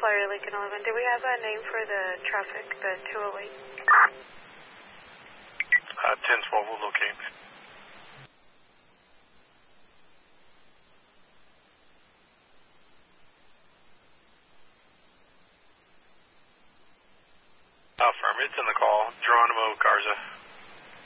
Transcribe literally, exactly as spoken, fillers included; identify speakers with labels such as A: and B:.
A: Flyer Lincoln eleven. Do we have a name for the traffic, the two oh eight?
B: Uh, ten twelve will locate. Affirm, it's in the call. Geronimo Garza.